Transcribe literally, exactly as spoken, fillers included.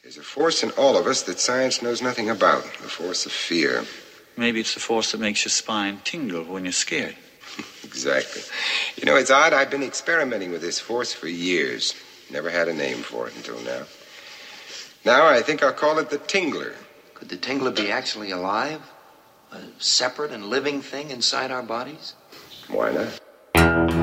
There's a force in all of us that science knows nothing about, the force of fear. Maybe it's the force that makes your spine tingle when you're scared. Exactly. You know, it's odd. I've been experimenting with this force for years. Never had a name for it until now. Now I think I'll call it the Tingler. Could the Tingler be actually alive? A separate and living thing inside our bodies? Why not?